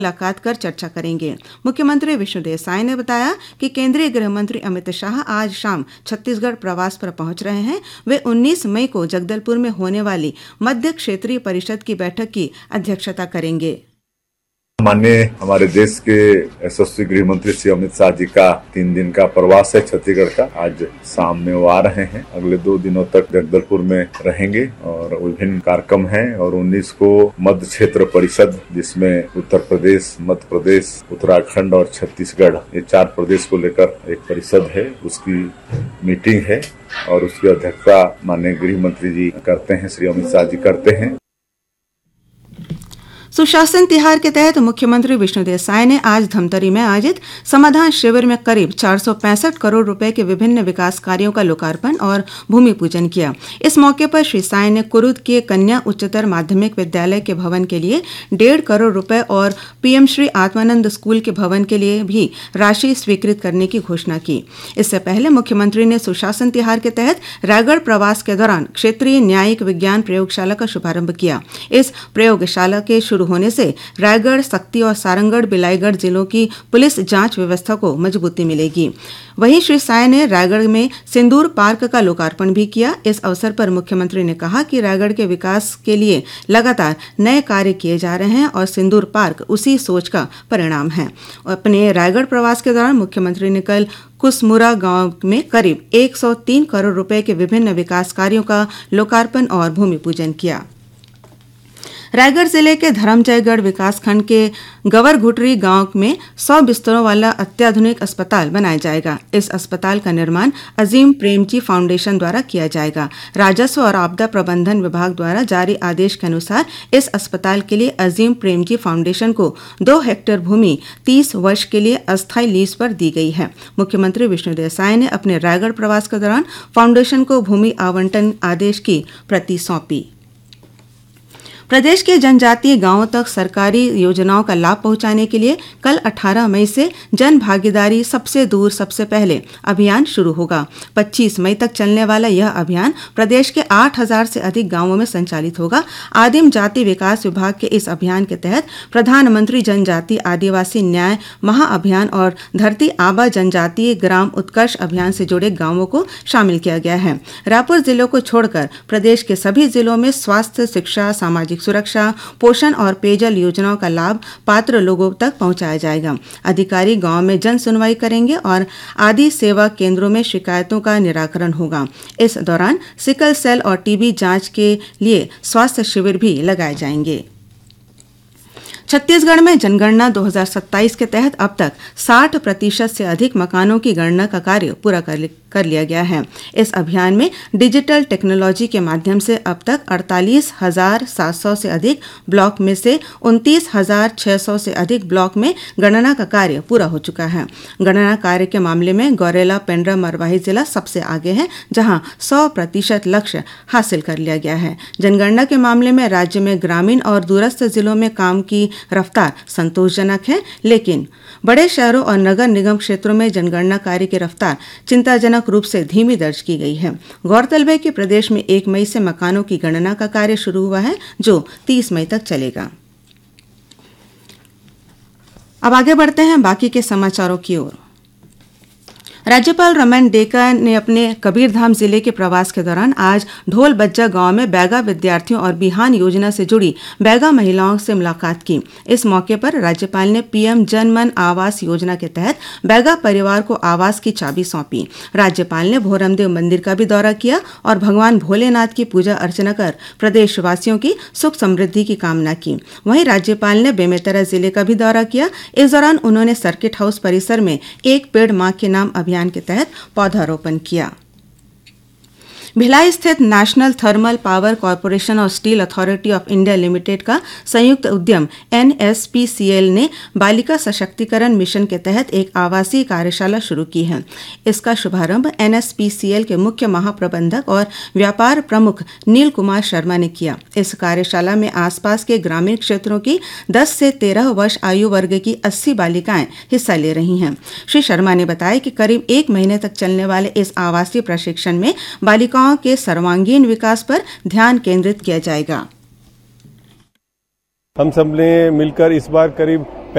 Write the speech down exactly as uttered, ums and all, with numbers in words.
मुलाकात कर चर्चा करेंगे। मुख्यमंत्री विष्णुदेव साय ने बताया कि केंद्रीय गृह मंत्री अमित शाह आज शाम छत्तीसगढ़ प्रवास पर पहुंच रहे हैं। वे उन्नीस मई को जगदलपुर में होने वाली मध्य क्षेत्रीय परिषद की बैठक की अध्यक्षता करेंगे। माननीय हमारे देश के यशस्वी गृह मंत्री श्री अमित शाह जी का तीन दिन का प्रवास है छत्तीसगढ़ का। आज शाम में वो आ रहे हैं। अगले दो दिनों तक जगदलपुर में रहेंगे और विभिन्न कार्यक्रम हैं। और उन्नीस को मध्य क्षेत्र परिषद, जिसमें उत्तर प्रदेश, मध्य प्रदेश, उत्तराखंड और छत्तीसगढ़, ये चार प्रदेश को लेकर एक परिषद है, उसकी मीटिंग है और उसकी अध्यक्षता माननीय गृह मंत्री जी करते हैं, श्री अमित शाह जी करते हैं। सुशासन तिहार के तहत मुख्यमंत्री विष्णुदेव साय ने आज धमतरी में आयोजित समाधान शिविर में करीब चार सौ पैंसठ करोड़ रुपए के विभिन्न विकास कार्यों का लोकार्पण और भूमि पूजन किया। इस मौके पर श्री साय ने कुरुद के कन्या उच्चतर माध्यमिक विद्यालय के भवन के लिए डेढ़ करोड़ रुपए और पीएम श्री आत्मानंद स्कूल के भवन के लिए भी राशि स्वीकृत करने की घोषणा की। इससे पहले मुख्यमंत्री ने सुशासन तिहार के तहत रायगढ़ प्रवास के दौरान क्षेत्रीय न्यायिक विज्ञान प्रयोगशाला का शुभारंभ किया। इस प्रयोगशाला के शुरू होने से रायगढ़, सक्ती और सारंगढ़, बिलाईगढ़ जिलों की पुलिस जांच व्यवस्था को मजबूती मिलेगी। वहीं श्री साय ने रायगढ़ में सिंदूर पार्क का लोकार्पण भी किया। इस अवसर पर मुख्यमंत्री ने कहा कि रायगढ़ के विकास के लिए लगातार नए कार्य किए जा रहे हैं और सिंदूर पार्क उसी सोच का परिणाम है। अपने रायगढ़ प्रवास के दौरान मुख्यमंत्री ने कल कुसमुरा गांव में करीब एक सौ तीन करोड़ रुपए के विभिन्न विकास कार्यों का लोकार्पण और भूमि पूजन किया। रायगढ़ जिले के धरमजयगढ़ विकासखंड के गवरघुटरी गांव में सौ बिस्तरों वाला अत्याधुनिक अस्पताल बनाया जाएगा। इस अस्पताल का निर्माण अजीम प्रेमजी फाउंडेशन द्वारा किया जाएगा। राजस्व और आपदा प्रबंधन विभाग द्वारा जारी आदेश के अनुसार इस अस्पताल के लिए अजीम प्रेमजी फाउंडेशन को दो हेक्टेयर भूमि तीस वर्ष के लिए अस्थायी लीज पर दी गई है। मुख्यमंत्री विष्णुदेव साय ने अपने रायगढ़ प्रवास के दौरान फाउंडेशन को भूमि आवंटन आदेश की प्रति सौंपी। प्रदेश के जनजातीय गांवों तक सरकारी योजनाओं का लाभ पहुंचाने के लिए कल अठारह मई से जन भागीदारी सबसे दूर सबसे पहले अभियान शुरू होगा। पच्चीस मई तक चलने वाला यह अभियान प्रदेश के आठ हज़ार से अधिक गांवों में संचालित होगा। आदिम जाति विकास विभाग के इस अभियान के तहत प्रधानमंत्री जनजातीय आदिवासी न्याय महाअभियान और धरती आबा जनजातीय ग्राम उत्कर्ष अभियान से जुड़े गांवों को शामिल किया गया है। रायपुर जिले को छोड़कर प्रदेश के सभी जिलों में स्वास्थ्य, शिक्षा, सामाजिक सुरक्षा, पोषण और पेयजल योजनाओं का लाभ पात्र लोगों तक पहुंचाया जाएगा। अधिकारी गांव में जन सुनवाई करेंगे और आदि सेवा केंद्रों में शिकायतों का निराकरण होगा। इस दौरान सिकल सेल और टीबी जांच के लिए स्वास्थ्य शिविर भी लगाए जाएंगे। छत्तीसगढ़ में जनगणना दो हज़ार सत्ताईस के तहत अब तक साठ प्रतिशत से अधिक मकानों की गणना का कार्य पूरा कर कर लिया गया है। इस अभियान में डिजिटल टेक्नोलॉजी के माध्यम से अब तक अड़तालीस हजार सात सौ से अधिक ब्लॉक में से उनतीस हजार छः सौ से अधिक ब्लॉक में गणना का कार्य पूरा हो चुका है। गणना कार्य के मामले में गौरेला, पेंड्रा, मरवाही जिला सबसे आगे है, जहां सौ प्रतिशत लक्ष्य हासिल कर लिया गया है। जनगणना के मामले में राज्य में ग्रामीण और दूरस्थ जिलों में काम की रफ्तार संतोषजनक है, लेकिन बड़े शहरों और नगर निगम क्षेत्रों में जनगणना कार्य की रफ्तार चिंताजनक रूप से धीमी दर्ज की गई है। गौरतलब है कि प्रदेश में एक मई से मकानों की गणना का कार्य शुरू हुआ है, जो तीस मई तक चलेगा। अब आगे बढ़ते हैं बाकी के समाचारों की ओर। राज्यपाल रमन डेका ने अपने कबीरधाम जिले के प्रवास के दौरान आज ढोल बज्जा गांव में बैगा विद्यार्थियों और बिहान योजना से जुड़ी बैगा महिलाओं से मुलाकात की। इस मौके पर राज्यपाल ने पीएम जन मन आवास योजना के तहत बैगा परिवार को आवास की चाबी सौंपी। राज्यपाल ने भोरमदेव मंदिर का भी दौरा किया और भगवान भोलेनाथ की पूजा अर्चना कर प्रदेशवासियों की सुख समृद्धि की कामना की। वहीं राज्यपाल ने बेमेतरा जिले का भी दौरा किया। इस दौरान उन्होंने सर्किट हाउस परिसर में एक पेड़ मां के नाम अभियान के तहत पौधारोपण किया। भिलाई स्थित नेशनल थर्मल पावर कॉरपोरेशन और steel authority of India limited का संयुक्त उद्यम एनएसपीसीएल ने बालिका सशक्तिकरण मिशन के तहत एक आवासीय कार्यशाला शुरू की है। इसका शुभारंभ एनएसपीसीएल के मुख्य महाप्रबंधक और व्यापार प्रमुख नील कुमार शर्मा ने किया। इस कार्यशाला में आसपास के ग्रामीण क्षेत्रों की दस से तेरह वर्ष आयु वर्ग की अस्सी बालिकाएं हिस्सा ले रही हैं। श्री शर्मा ने बताया कि करीब एक महीने तक चलने वाले इस आवासीय प्रशिक्षण में बालिकाओं के सर्वांगीण विकास पर ध्यान केंद्रित किया जाएगा। हम सब ने मिलकर इस बार करीब